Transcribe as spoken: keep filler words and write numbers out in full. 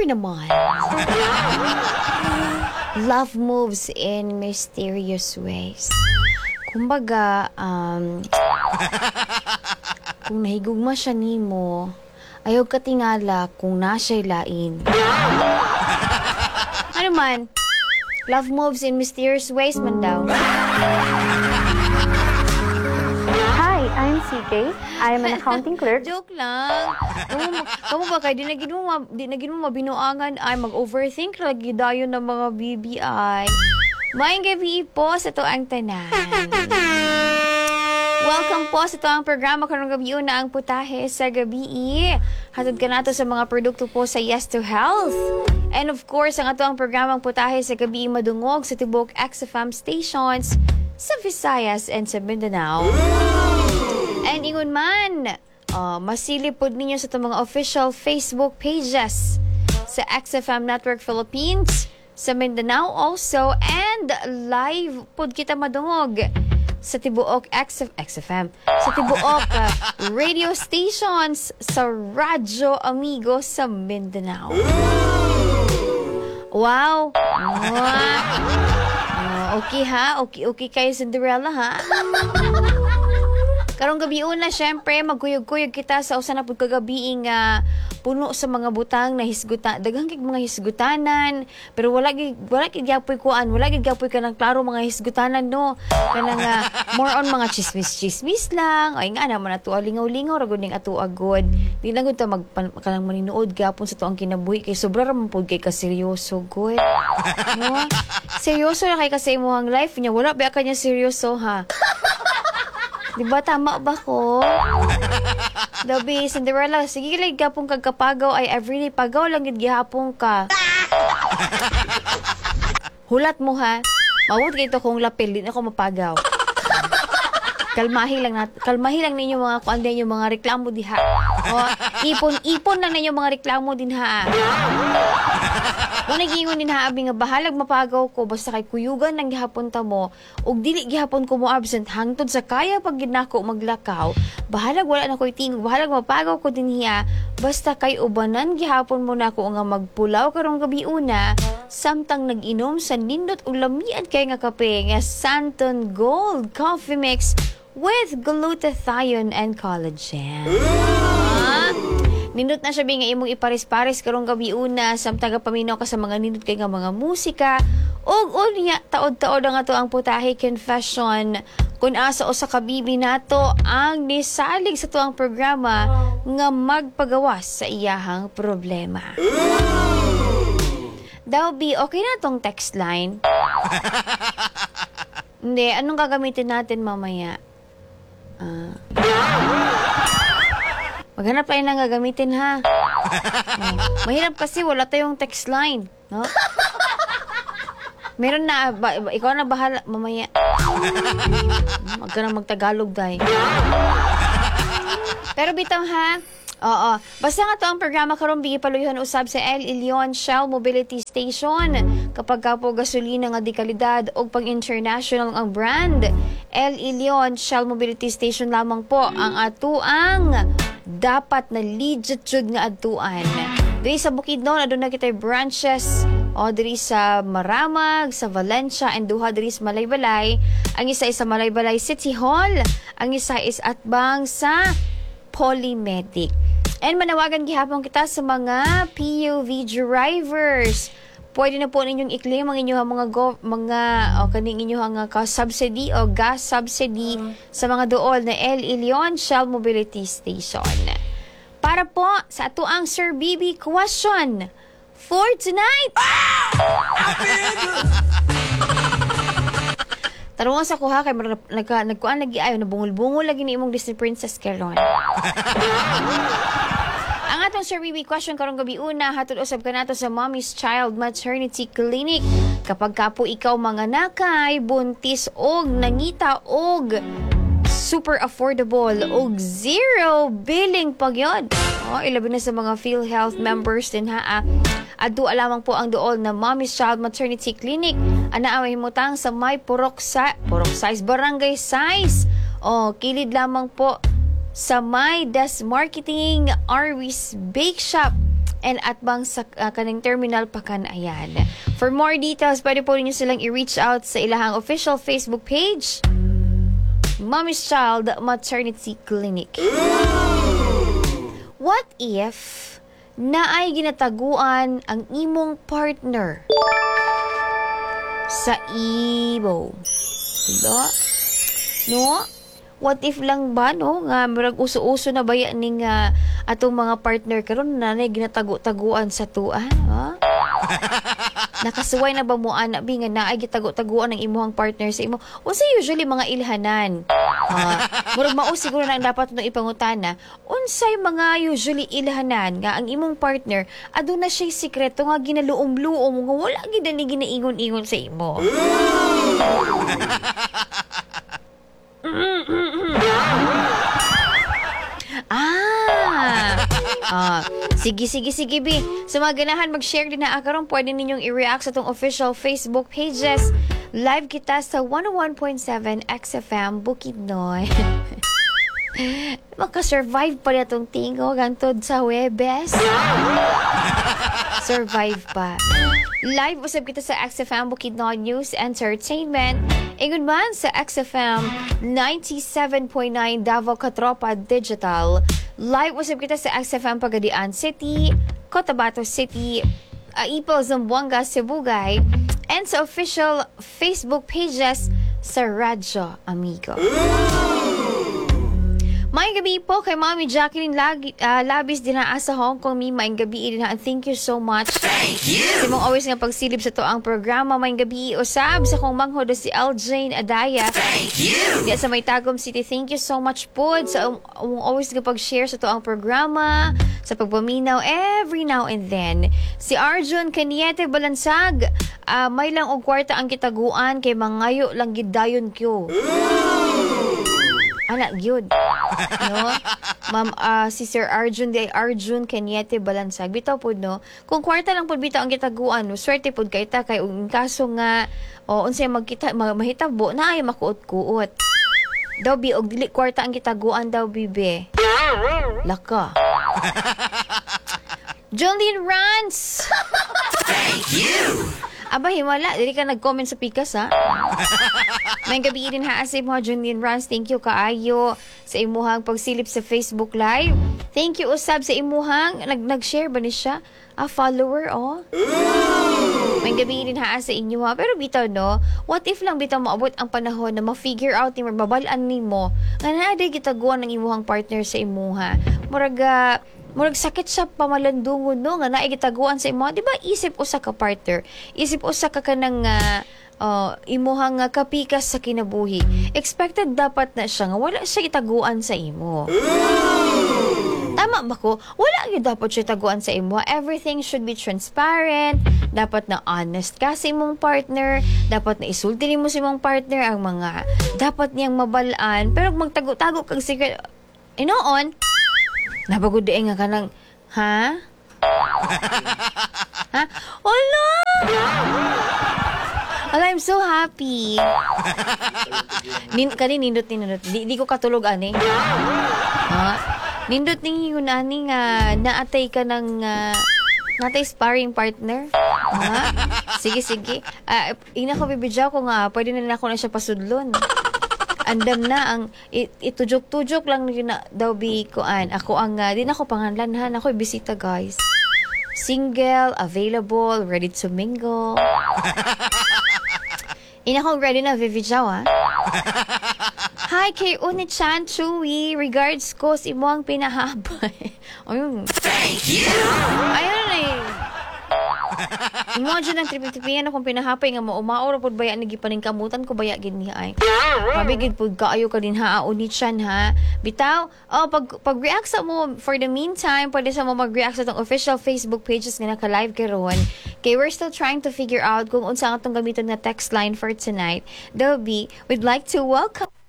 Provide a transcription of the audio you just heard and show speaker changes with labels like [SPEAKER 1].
[SPEAKER 1] naman. Love moves in mysterious ways. Kumbaga, um, kung nahigugma siya nimo, ayaw ka tingala kung nasa'y lain. Ano man, love moves in mysterious ways man daw.
[SPEAKER 2] Hi, I'm C K. I'm an accounting clerk.
[SPEAKER 1] Joke lang. Kamu, kamu ba kayo, di na gino, di na gino mabinuangan ay mag-overthink lagi dayon ng mga B B I. Maayong gabi po sa to ang tanan. Welcome po sa to ang programa karong gabi na ang putahe sa gabi. Hatod ka nato sa mga produkto po sa Yes to Health. And of course, ang ato ang programang putahe sa gabi madungog sa tibok X F M stations sa Visayas and sa Mindanao. And ingon man, uh, masilipod ninyo sa itong mga official Facebook pages sa X F M Network Philippines, sa Mindanao also, and live pod kita madungog sa tibuok X F M, sa tibuok uh, radio stations sa Radyo Amigo sa Mindanao. Wow! Wow. Uh, okay ha? Okay, okay kayo Cinderella ha? Karong gabi una, syempre, magkuyog-kuyog kita sa usa na pud kagabiing uh, puno sa mga butang na hisgutan, daghang kig mga hisgutanan, pero wala gid wala gid gyapoy kuan, wala gid gyapoy kanang klaro mga hisgutanan no. Kanang uh, more on mga chismis-chismis lang. Ay nga naman ato lingaw-lingaw ra gud ning ato agod. Di lang gud ta mag kanang maninuod gyapon sa tuang kinabuhi kay sobra ra man pud kay ka seryoso gud. No? Seryoso ra kay ka sa imong life niya, wala ba kanya seryoso ha? Diba tama ba ko? Dabi, Cinderella, sige lang gapong kagkapagaw ay everyday pagaw lang gid gihapon ka. Hulat mo ha. Mawut kay to kung lapil din ako mapagaw. Kalmahi lang nat kalmahi lang ninyo mga kuan din yung mga reklamo diha. O, ipon-ipon lang ninyo mga reklamo din ha. Kung nagingon din ha, abi nga bahalag mapagaw ko basta kay kuyugan ng gihapon ta mo ug dili gihapon ko mo absent hangtod sa kaya pag ginako maglakaw, bahalag wala na koy tingog, bahalag mapagaw ko din hiya basta kay ubanan gihapon mo na ko nga magpulaw karong gabi una samtang nag-inom sa nindot ug lamian kay nga kape nga Santon Gold Coffee Mix with glutathione and collagen. Ah, nindot na siya nga imong iparis-paris karong gabi una samtang paminaw ka sa mga nindot kay nga mga musika ug unya taod-taod ang ato ang putahe confession kun asa usa ka bibi nato ang nisalig sa tuang programa nga magpagawas sa iyahang problema. Daw bi okay na tong text line. Hindi, anong gagamitin natin mamaya? Ah. Maghanap tayo ng gagamitin ha. Oh, mahirap kasi wala tayong text line, no? Meron na ba, ikaw na bahala mamaya. Wag ka na magtagalog dai. Pero bitaw ha. Oo. Basta nga to ang programa karon bigi paluyhan usab sa El Ilion Shell Mobility Station. Kapag kapo gasolina nga di kalidad o pang international ang brand, El Ilion Shell Mobility Station lamang po ang atuang dapat na legit jud nga adtuan. Diri sa Bukidnon aduna kitay branches o diri sa Maramag, sa Valencia and duha diri sa Malaybalay. Ang isa is sa Malaybalay City Hall, ang isa is atbang sa Polymedic. And manawagan gihapon kita sa mga P U V drivers. Pwede na po ninyong i-claim ang inyong mga go, mga o kaning inyong mga subsidy o gas subsidy uh. sa mga dool na El Ilion Shell Mobility Station. Para po sa ato ang Sir B B question for tonight. Tarungan sa kuha kay nagka nagkuan lagi ayo nabungol-bungol lagi ni imong Disney Princess Caron. Ang atong Sir B B question karong gabi una hatod usab kanato sa Mommy's Child Maternity Clinic. Kapag kapo ikaw mga nakay, buntis og nangita og super affordable og zero billing pagyod. Oh, ilabi na sa mga PhilHealth members din ha. Adto lamang po ang duol na Mommy's Child Maternity Clinic. Ana ang himutang sa may Purok sa Purok Size Barangay Size. Oh, kilid lamang po sa may Des Marketing Arwis Bake Shop. and atbang sa uh, kaning terminal Pakanayan. For more details, pwede po ninyo silang i-reach out sa ilahang official Facebook page, Mommy's Child Maternity Clinic. What if naay ginataguan ang imong partner sa imo? Diba? No? What if lang ba, no? Nga, marag uso-uso na ba yan ning uh, atong mga partner karon na nanay ginatago-taguan sa tuan? Ha? Nakasuway na ba mo anak bi nga naay gitago-taguan ng imuhang partner sa imo? Unsa usually mga ilhanan? Ha? Murag mao siguro na ang dapat no ipangutana. Unsay mga usually ilhanan nga ang imong partner aduna siya sikreto nga ginaluom-luom nga wala gid ni ginaingon-ingon sa imo. Ah, ah, sige, sige, sige, B. Sa mga ganahan, mag-share din na akaron. Pwede ninyong i-react sa itong official Facebook pages. Live kita sa one oh one point seven X F M Bukidnon. Maka-survive pa na itong tingo gantod sa Webes. Survive pa. Live usab kita sa X F M Bukidnon News Entertainment. Ingon man sa X F M ninety-seven point nine Davao Katropa Digital. Live usab kita sa X F M Pagadian City, Cotabato City, Aipil, Zamboanga, Sibugay, and sa official Facebook pages sa Radyo Amigo. Maayong gabi po kay Mami Jacqueline Lagi, uh, Labis din na sa Hong Kong. Mi, maayong gabi din na. Thank you so much. Thank you. Si mong always nga pagsilip sa to ang programa. Maayong gabi usab sa kong manghod si L. Jane Adaya. Thank you. Diya sa May Tagum City. Thank you so much po sa um, um, always nga pag-share sa to ang programa, sa pagpaminaw every now and then. Si Arjun Caniete Balansag, uh, may lang og kwarta ang kitaguan kay mangayo lang gidayon kyo. Anak gyud. No? Ma'am, uh, si Sir Arjun di Arjun Caniete Balansag. Bitaw pod no. Kung kwarta lang pod bitaw ang kitaguan, no, swerte pod kay ta kay ung kaso nga o unsay magkita ma, mahitabo na ay makuot-kuot. Daw bi og dili kwarta ang kitaguan daw bibe. Laka. Jolene Rance. Thank you. Aba, himala. Dili ka nag-comment sa pikas, ha? May gabi din ha sa imuha, Jolene Rance. Thank you kaayo sa imuhang pagsilip sa Facebook Live. Thank you usab sa imuhang nag nag-share ba ni siya? A follower, oh. May gabi din ha sa inyo, ha? Pero bitaw, no? What if lang bitaw maabot ang panahon na ma-figure out ni mababalaan ni mo nga naaday gitaguan ng imuhang partner sa imuha? Muraga, murag sakit sa pamalandungon no nga naay gitaguan sa imo, di ba? Isip usa ka partner, isip usa ka kanang uh, uh, imuhang uh, kapikas sa kinabuhi. Expected dapat na siya nga wala siya itaguan sa imo. Tama ba ko? Wala gyud dapat siya itaguan sa imo. Everything should be transparent. Dapat na honest ka sa imong partner. Dapat na isulti nimo sa imong partner ang mga dapat niyang mabalaan. Pero magtago-tago kag secret, inoon, napagod eh nga ka ng, ha? Ha? Wala! Wala, I'm so happy. Nin, kani nindot, nindot. Di, di ko katulog, ani. Ha? Nindot ning yun, ani nga, naatay ka ng, uh, naatay sparring partner. Ha? Sige, sige. Uh, ina ko bibidyaw ko nga, pwede na na ako na siya pasudlon. Andam na ang it, itujuk-tujuk lang yun na daw bi koan. Ako ang uh, din ako panganlanhan, ako bisita guys. Single, available, ready to mingle. Ina ko ready na vividyaw ha. Hi kay Uni-chan Chewy, regards ko si mo ang pinahabay. Ayun. Thank you. Ayun eh. Imagine ang tripitipian akong pinahapay nga mo umaor pod baya ni gipaningkamutan ko baya gid niya ay. Mabigid pod kaayo ka din ha Uni-chan ha. Bitaw, oh pag pag-react sa mo for the meantime, pwede sa mo mag-react sa tong official Facebook pages nga naka-live karon. Kay we're still trying to figure out kung unsa ang atong gamiton nga text line for tonight. Though be, we'd like to welcome